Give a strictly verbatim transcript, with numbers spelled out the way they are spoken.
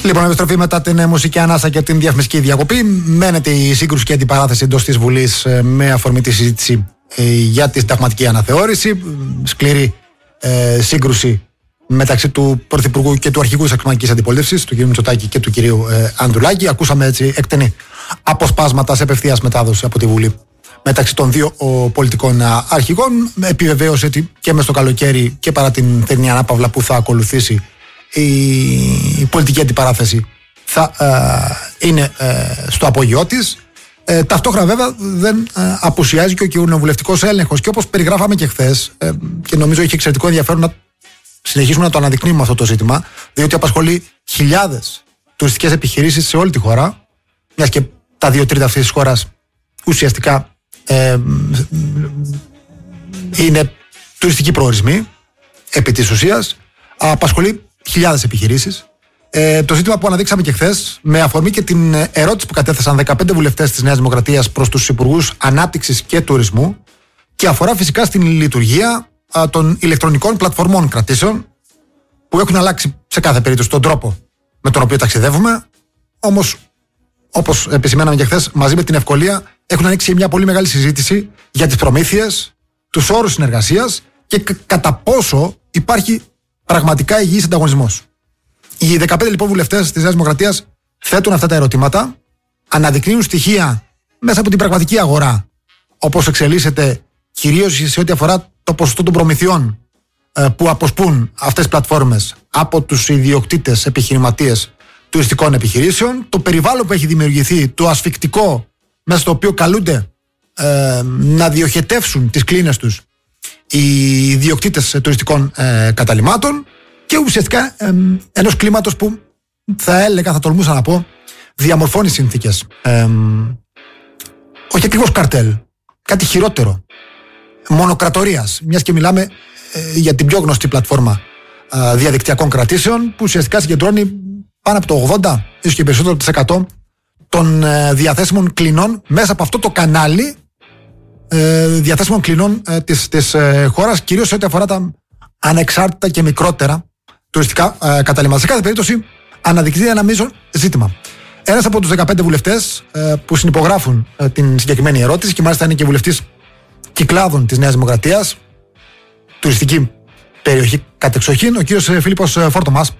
Λοιπόν, επιστροφή μετά την μουσική ανάσα και την διαφημιστική διακοπή. Μένεται η σύγκρουση και αντιπαράθεση εντός της Βουλής με αφορμή τη συζήτηση για τη συνταγματική αναθεώρηση. Σκληρή ε, σύγκρουση μεταξύ του Πρωθυπουργού και του αρχηγού της Αξιωματικής Αντιπολίτευσης, του κ. Μητσοτάκη και του κ. Ε, Ανδρουλάκη. Ακούσαμε έτσι εκτενή αποσπάσματα σε απευθείας μετάδοση από τη Βουλή μεταξύ των δύο ο, πολιτικών α, αρχηγών. Επιβεβαίωσε ότι και μες στο καλοκαίρι και παρά την θερινή ανάπαυλα που θα ακολουθήσει, η, η πολιτική αντιπαράθεση θα ε, είναι ε, στο απόγειό της. Ε, ταυτόχρονα βέβαια δεν ε, απουσιάζει και ο κοινοβουλευτικός έλεγχος, και όπως περιγράφαμε και χθες, ε, και νομίζω έχει εξαιρετικό ενδιαφέρον να συνεχίσουμε να το αναδεικνύουμε αυτό το ζήτημα, διότι απασχολεί χιλιάδες τουριστικές επιχειρήσεις σε όλη τη χώρα, μιας και τα δύο τρίτα αυτής της χώρας ουσιαστικά ε, είναι τουριστικοί προορισμοί επί της ουσίας. Απασχολεί χιλιάδες επιχειρήσεις. Ε, το ζήτημα που αναδείξαμε και χθες, με αφορμή και την ερώτηση που κατέθεσαν δεκαπέντε βουλευτές της Νέας Δημοκρατίας προς τους Υπουργούς Ανάπτυξης και Τουρισμού, και αφορά φυσικά στην λειτουργία α, των ηλεκτρονικών πλατφορμών κρατήσεων, που έχουν αλλάξει σε κάθε περίπτωση τον τρόπο με τον οποίο ταξιδεύουμε. Όμως, όπως επισημαίναμε και χθες, μαζί με την ευκολία έχουν ανοίξει μια πολύ μεγάλη συζήτηση για τις προμήθειες, τους όρους συνεργασίας και κα- κατά πόσο υπάρχει πραγματικά υγιής ανταγωνισμός. Οι δεκαπέντε λοιπόν βουλευτές της Νέας Δημοκρατίας θέτουν αυτά τα ερωτήματα, αναδεικνύουν στοιχεία μέσα από την πραγματική αγορά, όπως εξελίσσεται κυρίως σε ό,τι αφορά το ποσοστό των προμηθειών ε, που αποσπούν αυτές τις πλατφόρμες από τους ιδιοκτήτες επιχειρηματίες τουριστικών επιχειρήσεων, το περιβάλλον που έχει δημιουργηθεί, το ασφικτικό μέσα στο οποίο καλούνται ε, να διοχετεύσουν τις κλίνες τους οι ιδιοκτήτες τουριστικών ε, καταλυμάτων, και ουσιαστικά ε, ενός κλίματος που θα έλεγα, θα τολμούσα να πω, διαμορφώνει συνθήκες ε, όχι ακριβώς καρτέλ, κάτι χειρότερο, μονοκρατορίας, μιας και μιλάμε ε, για την πιο γνωστή πλατφόρμα ε, διαδικτυακών κρατήσεων, που ουσιαστικά συγκεντρώνει πάνω από το ογδόντα, ίσως και περισσότερο τοις εκατό των ε, διαθέσιμων κλινών μέσα από αυτό το κανάλι ε, διαθέσιμων κλινών ε, της, της ε, χώρας, κυρίως σε ό,τι αφορά τα ανεξάρτητα και μικρότερα τουριστικά ε, καταλύματα. Σε κάθε περίπτωση αναδεικνύει ένα μείζον ζήτημα. Ένας από τους δεκαπέντε βουλευτές ε, που συνυπογράφουν ε, την συγκεκριμένη ερώτηση, και μάλιστα είναι και βουλευτής Κυκλάδων της Νέας Δημοκρατίας, τουριστική περιοχή κατεξοχήν, ο κύριος Φίλιππος Φόρτομας,